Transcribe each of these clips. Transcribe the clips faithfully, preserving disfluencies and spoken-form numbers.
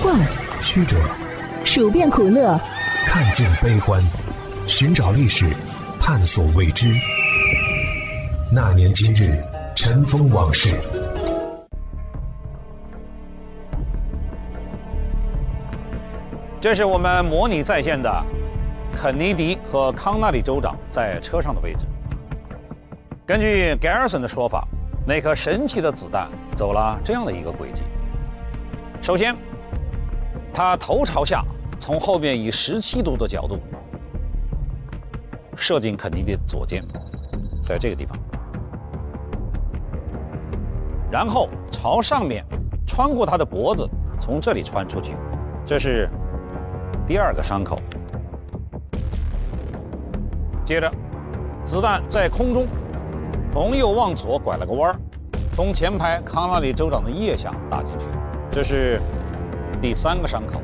幻， 曲折， 数遍苦乐， 看尽悲欢，寻找历史，探索未知。那年今日，尘封往事。 这是我们模拟再现的肯尼迪和康纳利州长在车上的位置。根据 Garrison 的说法，那颗神奇的子弹走了这样的一个轨迹。首先，它头朝下，从后面以十七度的角度射进肯尼迪的左肩，在这个地方，然后朝上面穿过他的脖子，从这里穿出去，这是第二个伤口。接着，子弹在空中从右往左拐了个弯儿，从前排康纳利州长的腋下打进去，这是第三个伤口。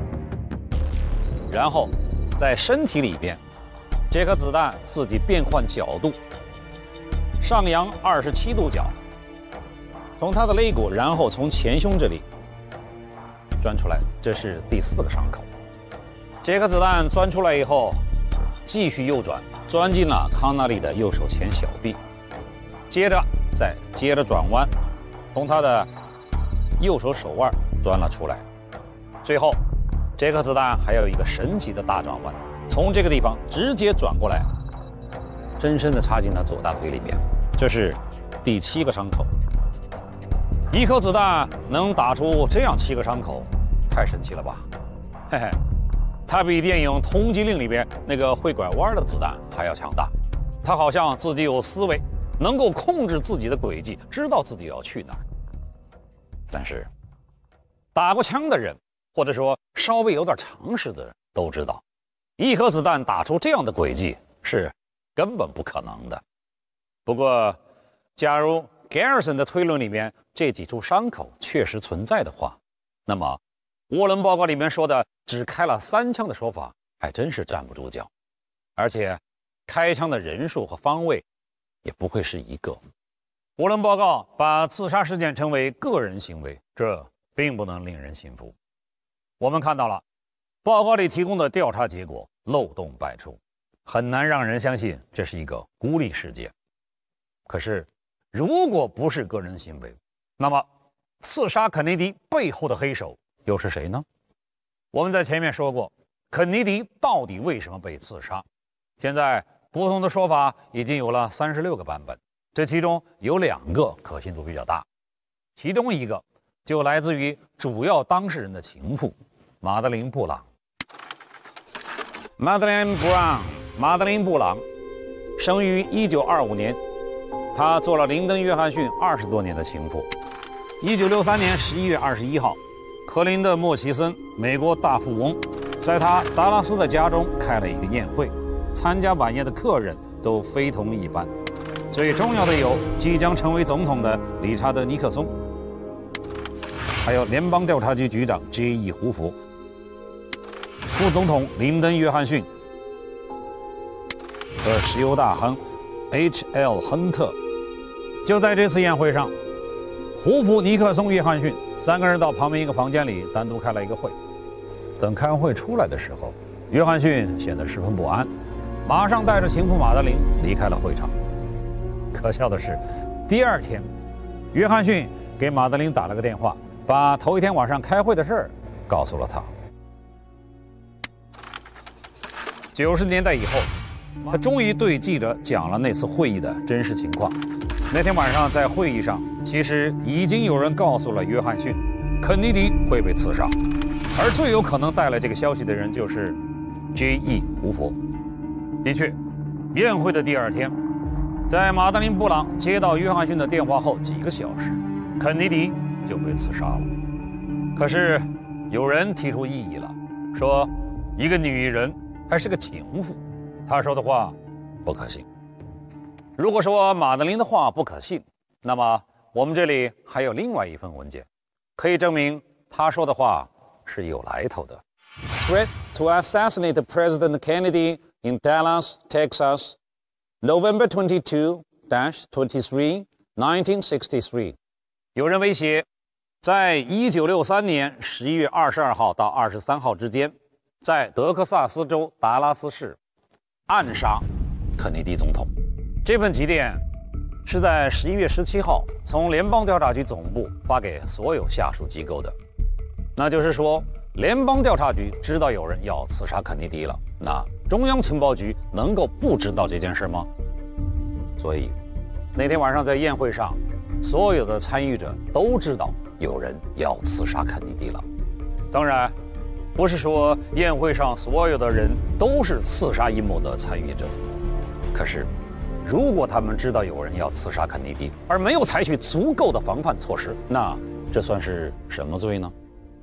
然后在身体里边，这颗子弹自己变换角度，上扬二十七度角，从他的肋骨，然后从前胸这里钻出来，这是第四个伤口。这颗子弹钻出来以后，继续右转，钻进了康纳利的右手前小臂，接着再接着转弯，从他的右手手腕钻了出来。最后，这颗子弹还有一个神奇的大转弯，从这个地方直接转过来，深深地插进他左大腿里边，这是第七个伤口。一颗子弹能打出这样七个伤口，太神奇了吧？嘿嘿。他比电影《通缉令》里边那个会拐弯的子弹还要强大，他好像自己有思维，能够控制自己的轨迹，知道自己要去哪儿。但是，打过枪的人，或者说稍微有点常识的人都知道，一颗子弹打出这样的轨迹是根本不可能的。不过，假如 Garrison 的推论里面这几处伤口确实存在的话，那么沃伦报告里面说的只开了三枪的说法还真是站不住脚，而且开枪的人数和方位也不会是一个。沃伦报告把刺杀事件称为个人行为，这并不能令人信服。我们看到了报告里提供的调查结果漏洞百出，很难让人相信这是一个孤立事件。可是如果不是个人行为，那么刺杀肯尼迪背后的黑手又是谁呢？我们在前面说过，肯尼迪到底为什么被刺杀？现在不同的说法已经有了三十六个版本，这其中有两个可信度比较大，其中一个就来自于主要当事人的情妇马德琳·布朗。Madeleine Brown， 马德琳·布朗生于一九二五年，她做了林登·约翰逊二十多年的情妇。一九六三年十一月二十一号，克林德·莫奇森，美国大富翁，在他达拉斯的家中开了一个宴会，参加晚宴的客人都非同一般。最重要的有即将成为总统的理查德·尼克松，还有联邦调查局局长 J E 胡佛，副总统林登·约翰逊和石油大亨 H L 亨特。就在这次宴会上，胡佛、尼克松、约翰逊三个人到旁边一个房间里单独开了一个会。等开完会出来的时候，约翰逊显得十分不安，马上带着情妇马德琳离开了会场。可笑的是，第二天，约翰逊给马德琳打了个电话，把头一天晚上开会的事儿告诉了他。九十年代以后，他终于对记者讲了那次会议的真实情况。那天晚上在会议上，其实已经有人告诉了约翰逊，肯尼迪会被刺杀，而最有可能带来这个消息的人就是 J E 胡佛。的确，宴会的第二天，在马德琳·布朗接到约翰逊的电话后几个小时，肯尼迪就被刺杀了。可是有人提出异议了，说一个女人还是个情妇，她说的话不可信。如果说马德琳的话不可信，那么我们这里还有另外一份文件，可以证明他说的话是有来头的。Threat to assassinate President Kennedy in Dallas, Texas, November twenty-second, twenty-third, nineteen sixty-three。有人威胁在一九六三年十一月二十二号到二十三号之间，在德克萨斯州达拉斯市暗杀肯尼迪总统。这份急电是在十一月十七号从联邦调查局总部发给所有下属机构的。那就是说，联邦调查局知道有人要刺杀肯尼迪了，那中央情报局能够不知道这件事吗？所以那天晚上在宴会上，所有的参与者都知道有人要刺杀肯尼迪了。当然，不是说宴会上所有的人都是刺杀阴谋的参与者。可是，如果他们知道有人要刺杀肯尼迪，而没有采取足够的防范措施，那这算是什么罪呢？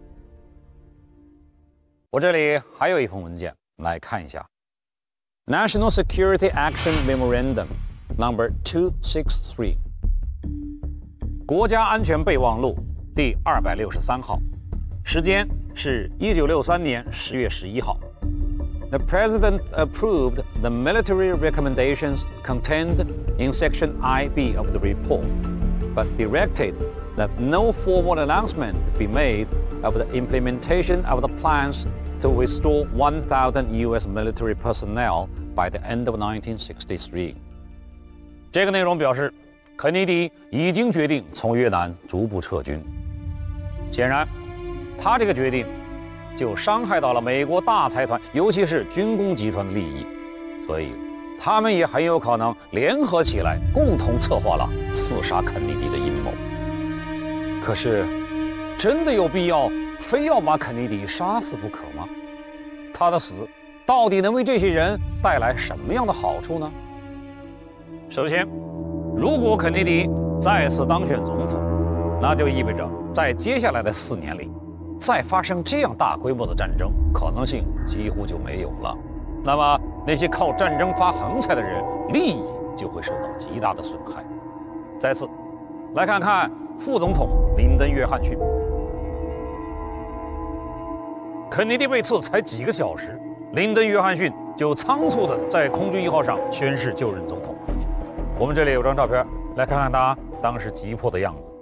我这里还有一份文件，来看一下 ：National Security Action Memorandum Number two sixty-three， 国家安全备忘录第二百六十三号，时间是一九六三年十月十一号。The President approved the military recommendations contained in Section I B of the report, but directed that no formal announcement be made of the implementation of the plans to restore one thousand U S military personnel by the end of nineteen sixty-three. 这个内容表示，肯尼迪已经决定从越南逐步撤军。显然，他这个决定就伤害到了美国大财团，尤其是军工集团的利益，所以他们也很有可能联合起来，共同策划了刺杀肯尼迪的阴谋。可是，真的有必要非要把肯尼迪杀死不可吗？他的死到底能为这些人带来什么样的好处呢？首先，如果肯尼迪再次当选总统，那就意味着在接下来的四年里，再发生这样大规模的战争可能性几乎就没有了。那么那些靠战争发横财的人，利益就会受到极大的损害。再次来看看副总统林登·约翰逊。肯尼迪被刺才几个小时，林登·约翰逊就仓促地在空军一号上宣誓就任总统。我们这里有张照片，来看看他当时急迫的样子。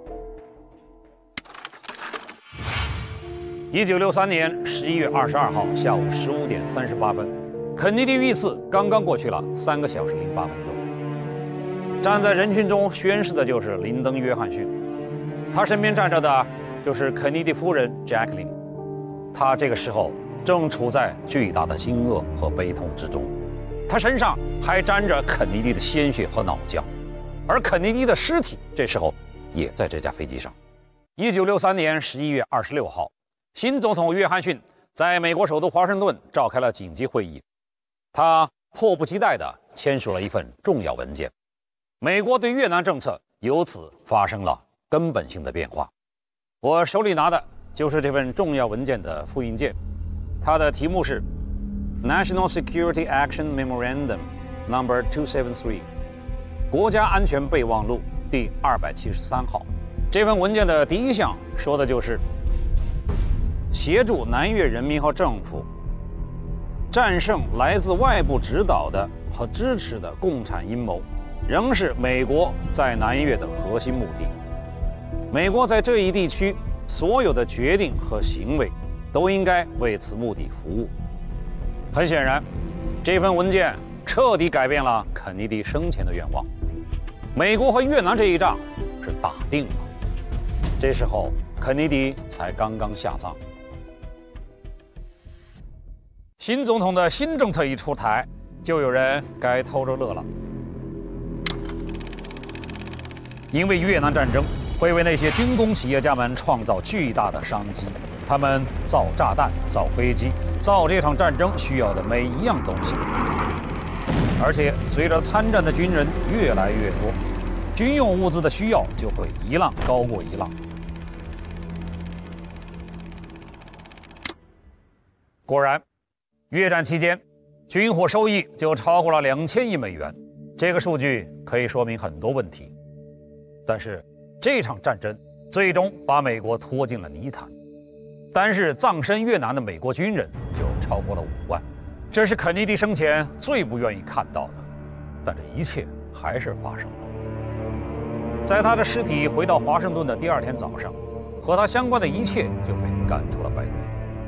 一九六三年十一月二十二号下午十五点三十八分，肯尼迪遇刺刚刚过去了三个小时零八分钟。站在人群中宣誓的就是林登·约翰逊，他身边站着的就是肯尼迪夫人 Jacqueline， 他这个时候正处在巨大的惊愕和悲痛之中，他身上还沾着肯尼迪的鲜血和脑浆，而肯尼迪的尸体这时候也在这架飞机上。一九六三年十一月二十六号。新总统约翰逊在美国首都华盛顿召开了紧急会议，他迫不及待地签署了一份重要文件，美国对越南政策由此发生了根本性的变化。我手里拿的就是这份重要文件的复印件，它的题目是 National Security Action Memorandum Number two seventy-three， 国家安全备忘录第二百七十三号。这份文件的第一项说的就是协助南越人民和政府战胜来自外部指导的和支持的共产阴谋，仍是美国在南越的核心目的。美国在这一地区所有的决定和行为都应该为此目的服务。很显然，这份文件彻底改变了肯尼迪生前的愿望。美国和越南这一仗是打定了。这时候，肯尼迪才刚刚下葬。新总统的新政策一出台，就有人该偷着乐了，因为越南战争会为那些军工企业家们创造巨大的商机。他们造炸弹、造飞机、造这场战争需要的每一样东西。而且随着参战的军人越来越多，军用物资的需要就会一浪高过一浪。果然，越战期间，军火收益就超过了两千亿美元。这个数据可以说明很多问题。但是，这场战争最终把美国拖进了泥潭。单是葬身越南的美国军人就超过了五万，这是肯尼迪生前最不愿意看到的。但这一切还是发生了。在他的尸体回到华盛顿的第二天早上， 和他相关的一切就被赶出了白宫。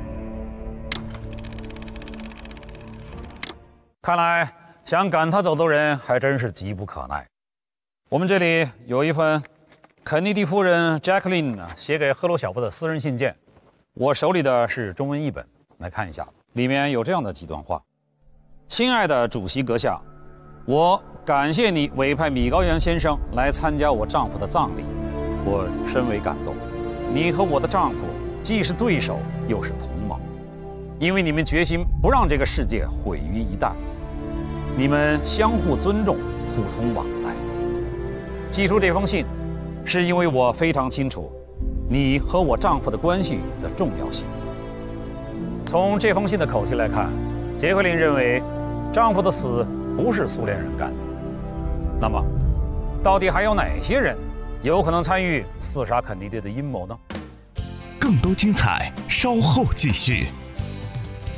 看来想赶他走的人还真是急不可耐。我们这里有一份肯尼迪夫人 Jacqueline 写给赫鲁晓夫的私人信件，我手里的是中文译本，来看一下，里面有这样的几段话：亲爱的主席阁下，我感谢你委派米高扬先生来参加我丈夫的葬礼，我深为感动。你和我的丈夫既是对手，又是同盟，因为你们决心不让这个世界毁于一旦。你们相互尊重，互通往来。寄出这封信，是因为我非常清楚你和我丈夫的关系的重要性。从这封信的口气来看，杰奎琳认为丈夫的死不是苏联人干的。那么，到底还有哪些人有可能参与刺杀肯尼迪的阴谋呢？ 更多精彩，稍后继续。